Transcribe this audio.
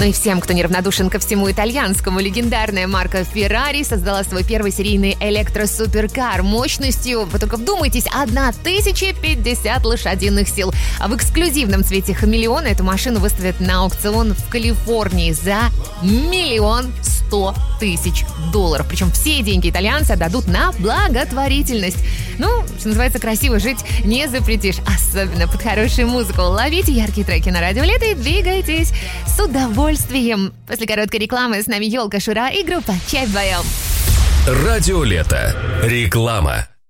Ну и всем, кто неравнодушен ко всему итальянскому, легендарная марка Ferrari создала свой первый серийный электросуперкар мощностью, вы только вдумайтесь, 1050 лошадиных сил. А в эксклюзивном цвете хамелеона эту машину выставят на аукцион в Калифорнии за $1 100 000. Причем все деньги итальянцы отдадут на благотворительность. Ну, что называется, красиво жить не запретишь, особенно под хорошую музыку. Ловите яркие треки на Радио Лето и двигайтесь с удовольствием. После короткой рекламы с нами Ёлка, Шура и группа «Чай вдвоем». Радио Лето. Реклама.